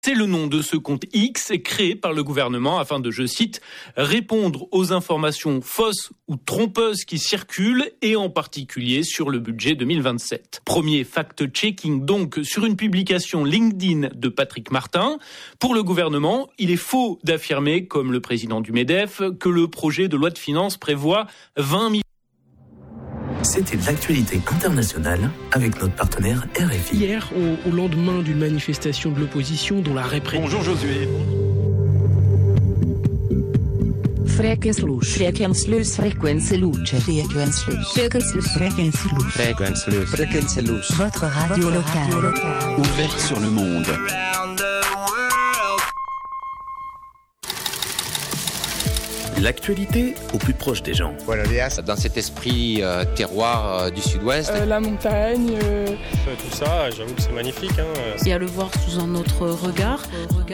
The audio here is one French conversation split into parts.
C'est le nom de ce compte X créé par le gouvernement afin de, je cite, répondre aux informations fausses ou trompeuses qui circulent et en particulier sur le budget 2027. Premier fact-checking donc sur une publication LinkedIn de Patrick Martin. Pour le gouvernement, il est faux d'affirmer, comme le président du MEDEF, que le projet de loi de finances prévoit 20 millions. C'était l'actualité internationale avec notre partenaire RFI. Hier, au lendemain d'une manifestation de l'opposition dont la répression... Bonjour Josué. Fréquence louche. Fréquence louche. Fréquence louche. Fréquence louche. Fréquence louche. Fréquence louche. Fréquence louche. Fréquence louche. Votre radio locale. Ouverte sur le monde. L'actualité au plus proche des gens. Dans cet esprit terroir du sud-ouest. La montagne. Tout ça, j'avoue que c'est magnifique. Et à le voir sous un autre regard.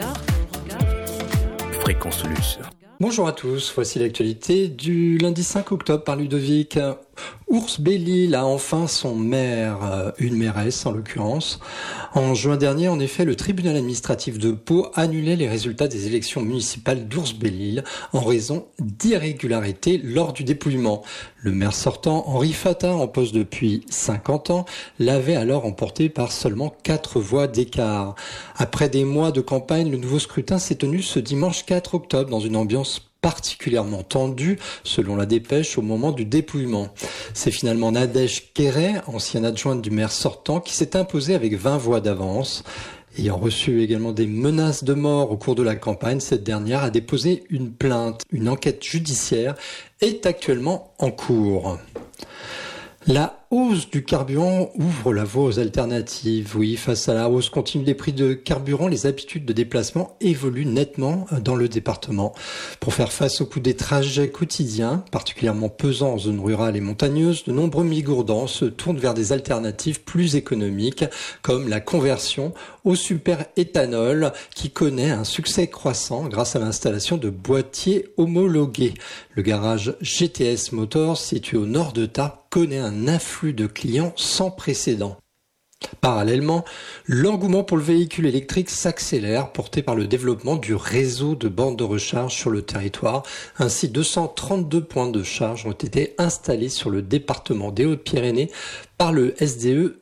Fréquence Luce. Bonjour à tous, voici l'actualité du lundi 5 octobre par Ludovic. Ours Belle-Île a enfin son maire, une mairesse en l'occurrence. En juin dernier, en effet, le tribunal administratif de Pau annulait les résultats des élections municipales d'Ours Belle-Île en raison d'irrégularités lors du dépouillement. Le maire sortant, Henri Fatin, en poste depuis 50 ans, l'avait alors emporté par seulement 4 voix d'écart. Après des mois de campagne, le nouveau scrutin s'est tenu ce dimanche 4 octobre dans une ambiance particulièrement tendue, selon la dépêche, au moment du dépouillement. C'est finalement Nadège Quéret, ancienne adjointe du maire sortant, qui s'est imposée avec 20 voix d'avance. Ayant reçu également des menaces de mort au cours de la campagne, cette dernière a déposé une plainte. Une enquête judiciaire est actuellement en cours. La hausse du carburant ouvre la voie aux alternatives. Oui, face à la hausse continue des prix de carburant, les habitudes de déplacement évoluent nettement dans le département. Pour faire face au coût des trajets quotidiens, particulièrement pesants en zone rurale et montagneuse, de nombreux migourdants se tournent vers des alternatives plus économiques, comme la conversion au superéthanol, qui connaît un succès croissant grâce à l'installation de boîtiers homologués. Le garage GTS Motors, situé au nord de Tarbes, connaît un afflux de clients sans précédent. Parallèlement, l'engouement pour le véhicule électrique s'accélère, porté par le développement du réseau de bornes de recharge sur le territoire. Ainsi, 232 points de charge ont été installés sur le département des Hautes-Pyrénées par le SDE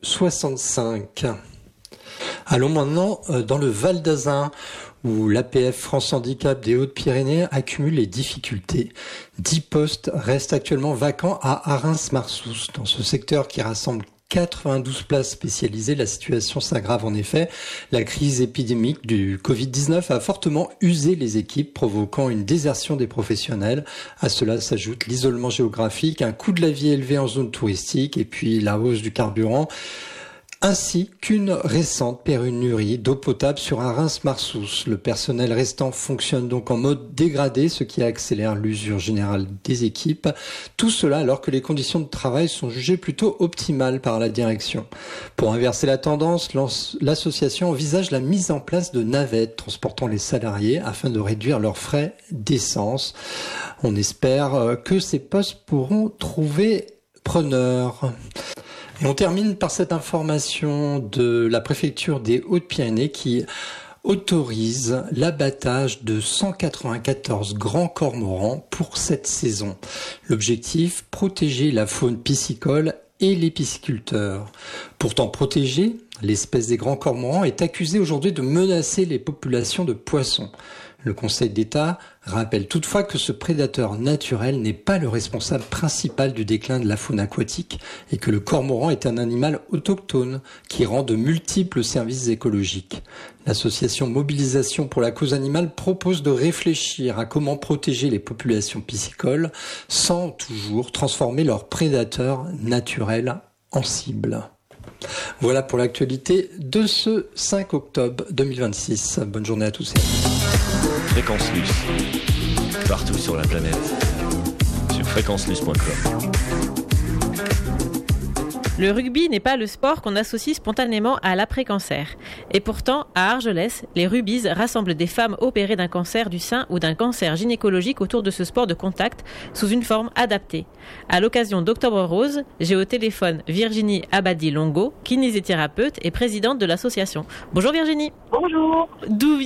65. Allons maintenant dans le Val d'Azun, où l'APF France Handicap des Hautes-Pyrénées accumule les difficultés. 10 postes restent actuellement vacants à Arins-Marsous. Dans ce secteur qui rassemble 92 places spécialisées, la situation s'aggrave en effet. La crise épidémique du Covid-19 a fortement usé les équipes, provoquant une désertion des professionnels. À cela s'ajoute l'isolement géographique, un coût de la vie élevé en zone touristique et puis la hausse du carburant, ainsi qu'une récente pénurie d'eau potable sur Arins-Marsous. Le personnel restant fonctionne donc en mode dégradé, ce qui accélère l'usure générale des équipes. Tout cela alors que les conditions de travail sont jugées plutôt optimales par la direction. Pour inverser la tendance, l'association envisage la mise en place de navettes transportant les salariés afin de réduire leurs frais d'essence. On espère que ces postes pourront trouver preneur. Et on termine par cette information de la préfecture des Hautes-Pyrénées qui autorise l'abattage de 194 grands cormorans pour cette saison. L'objectif, protéger la faune piscicole et les pisciculteurs. Pourtant protégée, l'espèce des grands cormorans est accusée aujourd'hui de menacer les populations de poissons. Le Conseil d'État rappelle toutefois que ce prédateur naturel n'est pas le responsable principal du déclin de la faune aquatique et que le cormoran est un animal autochtone qui rend de multiples services écologiques. L'association Mobilisation pour la cause animale propose de réfléchir à comment protéger les populations piscicoles sans toujours transformer leurs prédateurs naturels en cible. Voilà pour l'actualité de ce 5 octobre 2026. Bonne journée à tous et à toutes. Fréquence Luce, partout sur la planète, sur fréquenceluce.com. Le rugby n'est pas le sport qu'on associe spontanément à l'après-cancer. Et pourtant, à Argelès, les Rubies rassemblent des femmes opérées d'un cancer du sein ou d'un cancer gynécologique autour de ce sport de contact sous une forme adaptée. À l'occasion d'Octobre Rose, j'ai au téléphone Virginie Abadi-Longo, kinésithérapeute et présidente de l'association. Bonjour Virginie. Bonjour. D'où